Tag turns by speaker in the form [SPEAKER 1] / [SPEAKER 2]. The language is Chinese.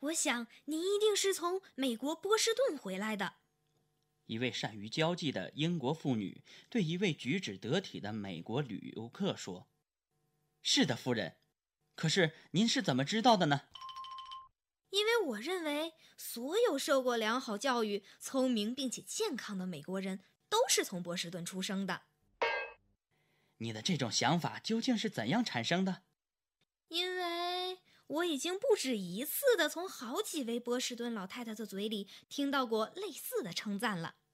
[SPEAKER 1] 我想你一定是从美国波士顿回来的。
[SPEAKER 2] 一位善于交际的英国妇女对一位举止得体的美国旅游客说：“是的，夫人。可是您是怎么知道的呢？”
[SPEAKER 1] 因为我认为，所有受过良好教育、聪明并且健康的美国人都是从波士顿出生的。
[SPEAKER 2] 你的这种想法究竟是怎样产生的？
[SPEAKER 1] 因为我已经不止一次地从好几位波士顿老太太的嘴里听到过类似的称赞了。